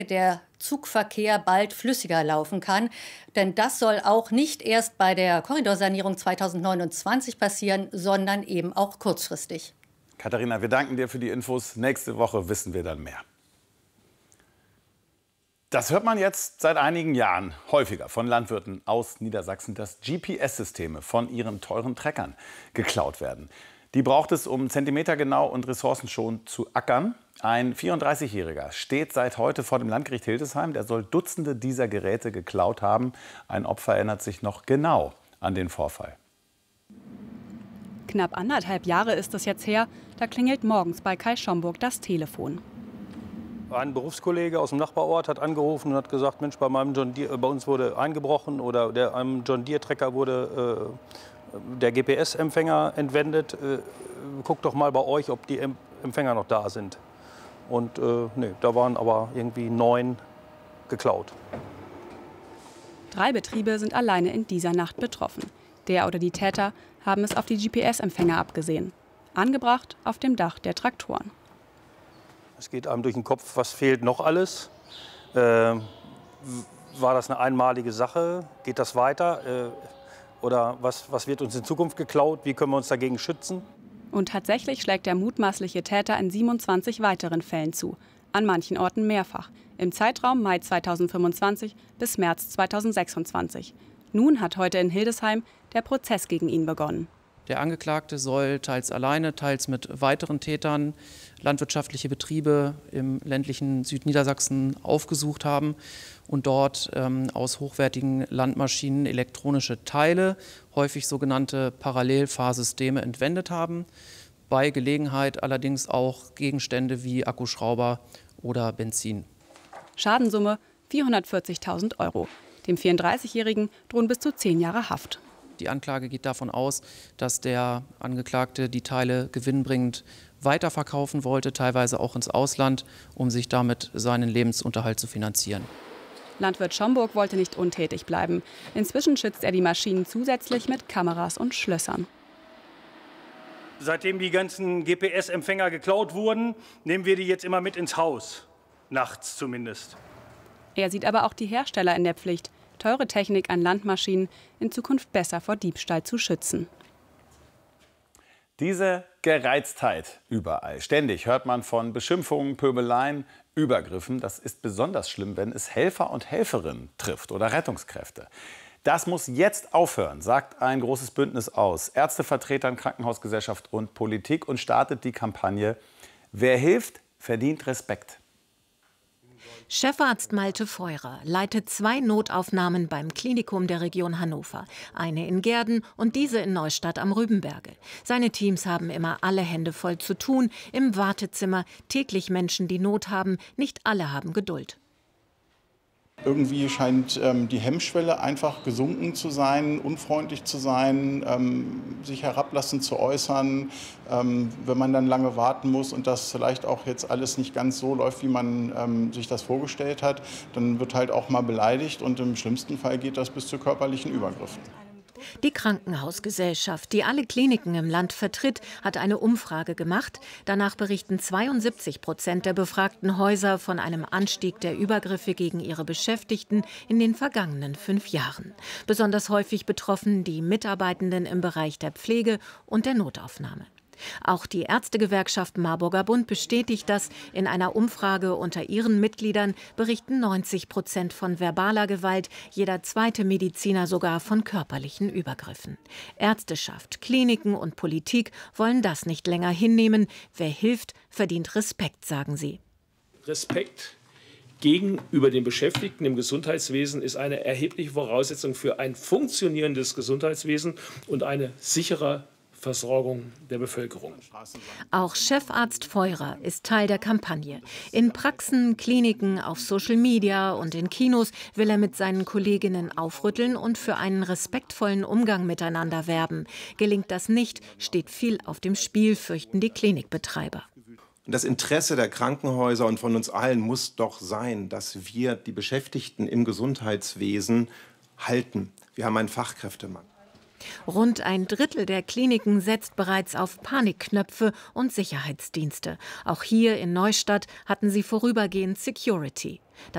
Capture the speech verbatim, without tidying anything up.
der Zugverkehr bald flüssiger laufen kann. Denn das soll auch nicht erst bei der Korridorsanierung zweitausendneunundzwanzig passieren, sondern eben auch kurzfristig. Katharina, wir danken dir für die Infos. Nächste Woche wissen wir dann mehr. Das hört man jetzt seit einigen Jahren häufiger von Landwirten aus Niedersachsen, dass G P S-Systeme von ihren teuren Treckern geklaut werden. Die braucht es, um zentimetergenau und ressourcenschonend zu ackern. Ein vierunddreißigjähriger steht seit heute vor dem Landgericht Hildesheim. Der soll Dutzende dieser Geräte geklaut haben. Ein Opfer erinnert sich noch genau an den Vorfall. Knapp anderthalb Jahre ist es jetzt her, da klingelt morgens bei Kai Schomburg das Telefon. Ein Berufskollege aus dem Nachbarort hat angerufen und hat gesagt, Mensch, bei, meinem John Deere, bei uns wurde eingebrochen oder der, einem John Deere-Trecker wurde äh, der G P S-Empfänger entwendet. Äh, guckt doch mal bei euch, ob die Empfänger noch da sind. Und äh, nee, da waren aber irgendwie neun geklaut. Drei Betriebe sind alleine in dieser Nacht betroffen. Der oder die Täter haben es auf die G P S-Empfänger abgesehen. Angebracht auf dem Dach der Traktoren. Es geht einem durch den Kopf, was fehlt noch alles? Äh, war das eine einmalige Sache? Geht das weiter? Äh, oder was, was wird uns in Zukunft geklaut? Wie können wir uns dagegen schützen? Und tatsächlich schlägt der mutmaßliche Täter in siebenundzwanzig weiteren Fällen zu. An manchen Orten mehrfach. Im Zeitraum Mai zweitausendfünfundzwanzig bis März zweitausendsechsundzwanzig. Nun hat heute in Hildesheim der Prozess gegen ihn begonnen. Der Angeklagte soll teils alleine, teils mit weiteren Tätern landwirtschaftliche Betriebe im ländlichen Südniedersachsen aufgesucht haben und dort ähm, aus hochwertigen Landmaschinen elektronische Teile, häufig sogenannte Parallelfahrsysteme, entwendet haben. Bei Gelegenheit allerdings auch Gegenstände wie Akkuschrauber oder Benzin. Schadensumme vierhundertvierzigtausend Euro. Dem vierunddreißigjährigen drohen bis zu zehn Jahre Haft. Die Anklage geht davon aus, dass der Angeklagte die Teile gewinnbringend weiterverkaufen wollte, teilweise auch ins Ausland, um sich damit seinen Lebensunterhalt zu finanzieren. Landwirt Schomburg wollte nicht untätig bleiben. Inzwischen schützt er die Maschinen zusätzlich mit Kameras und Schlössern. Seitdem die ganzen G P S-Empfänger geklaut wurden, nehmen wir die jetzt immer mit ins Haus. Nachts zumindest. Er sieht aber auch die Hersteller in der Pflicht, teure Technik an Landmaschinen in Zukunft besser vor Diebstahl zu schützen. Diese Gereiztheit überall. Ständig hört man von Beschimpfungen, Pöbeleien, Übergriffen. Das ist besonders schlimm, wenn es Helfer und Helferinnen trifft oder Rettungskräfte. Das muss jetzt aufhören, sagt ein großes Bündnis aus Ärztevertretern, Krankenhausgesellschaft und Politik und startet die Kampagne Wer hilft, verdient Respekt. Chefarzt Malte Feurer leitet zwei Notaufnahmen beim Klinikum der Region Hannover. Eine in Gehrden und diese in Neustadt am Rübenberge. Seine Teams haben immer alle Hände voll zu tun. Im Wartezimmer täglich Menschen, die Not haben. Nicht alle haben Geduld. Irgendwie scheint ähm, die Hemmschwelle einfach gesunken zu sein, unfreundlich zu sein, ähm, sich herablassend zu äußern. Ähm, wenn man dann lange warten muss und das vielleicht auch jetzt alles nicht ganz so läuft, wie man ähm, sich das vorgestellt hat, dann wird halt auch mal beleidigt und im schlimmsten Fall geht das bis zu körperlichen Übergriffen. Die Krankenhausgesellschaft, die alle Kliniken im Land vertritt, hat eine Umfrage gemacht. Danach berichten zweiundsiebzig Prozent der befragten Häuser von einem Anstieg der Übergriffe gegen ihre Beschäftigten in den vergangenen fünf Jahren. Besonders häufig betroffen die Mitarbeitenden im Bereich der Pflege und der Notaufnahme. Auch die Ärztegewerkschaft Marburger Bund bestätigt das. In einer Umfrage unter ihren Mitgliedern berichten neunzig Prozent von verbaler Gewalt, jeder zweite Mediziner sogar von körperlichen Übergriffen. Ärzteschaft, Kliniken und Politik wollen das nicht länger hinnehmen. Wer hilft, verdient Respekt, sagen sie. Respekt gegenüber den Beschäftigten im Gesundheitswesen ist eine erhebliche Voraussetzung für ein funktionierendes Gesundheitswesen und eine sichere Versorgung der Bevölkerung. Auch Chefarzt Feurer ist Teil der Kampagne. In Praxen, Kliniken, auf Social Media und in Kinos will er mit seinen Kolleginnen aufrütteln und für einen respektvollen Umgang miteinander werben. Gelingt das nicht, steht viel auf dem Spiel, fürchten die Klinikbetreiber. Das Interesse der Krankenhäuser und von uns allen muss doch sein, dass wir die Beschäftigten im Gesundheitswesen halten. Wir haben einen Fachkräftemangel. Rund ein Drittel der Kliniken setzt bereits auf Panikknöpfe und Sicherheitsdienste. Auch hier in Neustadt hatten sie vorübergehend Security.